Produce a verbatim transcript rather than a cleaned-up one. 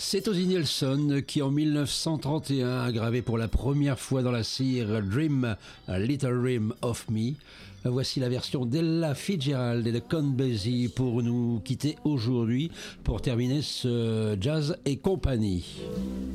C'est Ozzy Nielsen qui en mille neuf cent trente et un a gravé pour la première fois dans la cire Dream, A Little Dream of Me. Voici la version d'Ella Fitzgerald et de Count Basie pour nous quitter aujourd'hui, pour terminer ce Jazz et compagnie.